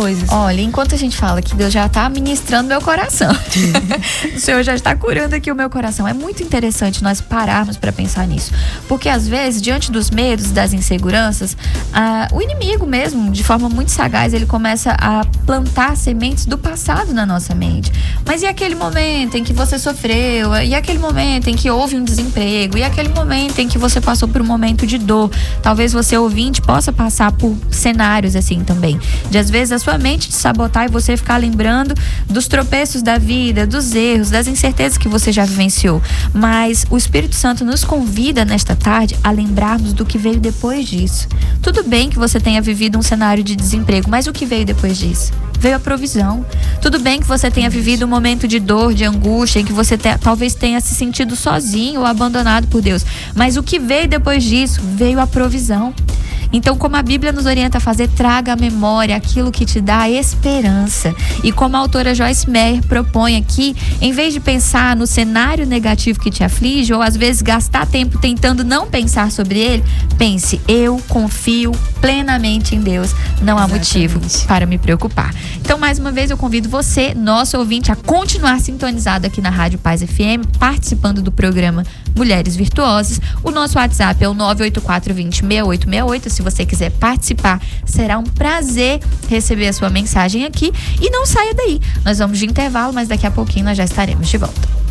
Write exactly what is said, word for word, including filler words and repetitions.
coisas. Olha, enquanto a gente fala que Deus já está ministrando meu coração, o Senhor já está curando aqui o meu coração. É muito interessante nós pararmos para pensar nisso, porque às vezes, diante dos medos, das inseguranças, ah, o inimigo mesmo, de forma muito sagaz, ele começa a plantar sementes do passado na nossa mente. Mas e aquele momento em que você sofreu? E aquele momento em que houve um desemprego? E aquele momento em que você passou por um momento de dor? Talvez você, ouvinte, possa passar por cenários assim também, de às vezes a sua mente te sabotar e você ficar lembrando dos tropeços da vida, dos erros, das incertezas que você já vivenciou. Mas o Espírito Santo nos convida nesta tarde a lembrarmos do que veio depois disso. Tudo bem que você tenha vivido um cenário de desemprego, mas o que veio depois disso? Veio a provisão. Tudo bem que você tenha vivido um momento de dor, de angústia, em que você te, talvez tenha se sentido sozinho ou abandonado por Deus, mas o que veio depois disso? Veio a provisão. Então, como a Bíblia nos orienta a fazer, traga à memória aquilo que te dá esperança. E como a autora Joyce Meyer propõe aqui, em vez de pensar no cenário negativo que te aflige, ou às vezes gastar tempo tentando não pensar sobre ele, pense: eu confio plenamente em Deus. Não há motivo para me preocupar. Então, mais uma vez, eu convido você, nosso ouvinte, a continuar sintonizado aqui na Rádio Paz F M, participando do programa Mulheres Virtuosas. O nosso WhatsApp é o nove oito quatro, vinte, sessenta e oito sessenta e oito. Se você quiser participar, será um prazer receber a sua mensagem aqui. E não saia daí. Nós vamos de intervalo, mas daqui a pouquinho nós já estaremos de volta.